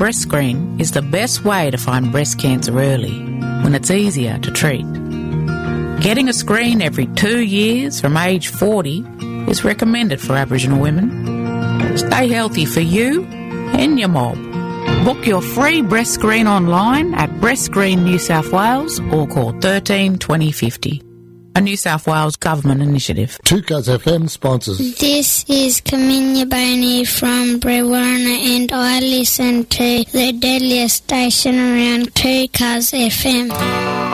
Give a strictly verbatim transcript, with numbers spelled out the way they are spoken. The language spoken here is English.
breast screen is the best way to find breast cancer early, when it's easier to treat. Getting a screen every two years from age forty is recommended for Aboriginal women. Stay healthy for you and your mob. Book your free breast screen online at Breast Screen New South Wales or call thirteen twenty fifty. A New South Wales government initiative. two Cuz F M sponsors. This is Kaminya Boney from Brewarna, and I listen to the deadliest station around two Cuz F M.